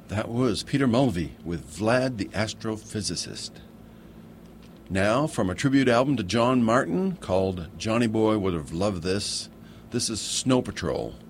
That was Peter Mulvey with Vlad the Astrophysicist. Now, from a tribute album to John Martin called Johnny Boy Would Have Loved This, this is Snow Patrol.